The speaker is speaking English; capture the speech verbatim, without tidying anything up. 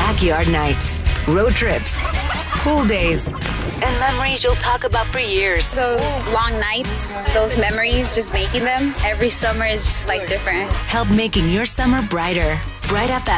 backyard nights, road trips, pool days, and memories you'll talk about for years. Those long nights, those memories, just making them every summer is just like different. Help making your summer brighter. Bright Up